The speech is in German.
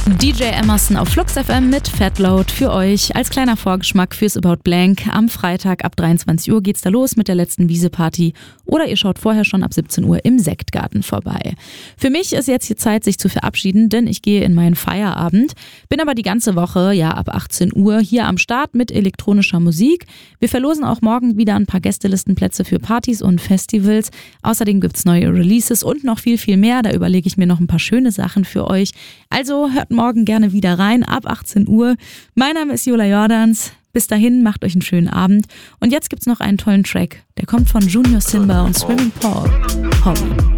DJ Emerson auf Flux FM mit Fatload für euch als kleiner Vorgeschmack fürs About Blank. Am Freitag ab 23 Uhr geht's da los mit der letzten Wiese-Party oder ihr schaut vorher schon ab 17 Uhr im Sektgarten vorbei. Für mich ist jetzt die Zeit, sich zu verabschieden, denn ich gehe in meinen Feierabend. Bin aber die ganze Woche, ab 18 Uhr hier am Start mit elektronischer Musik. Wir verlosen auch morgen wieder ein paar Gästelistenplätze für Partys und Festivals. Außerdem gibt's neue Releases und noch viel, viel mehr. Da überlege ich mir noch ein paar schöne Sachen für euch. Also hört morgen gerne wieder rein, ab 18 Uhr. Mein Name ist Jola Jordans. Bis dahin, macht euch einen schönen Abend. Und jetzt gibt's noch einen tollen Track. Der kommt von Junior Simba und Swimming Paul. Hobby.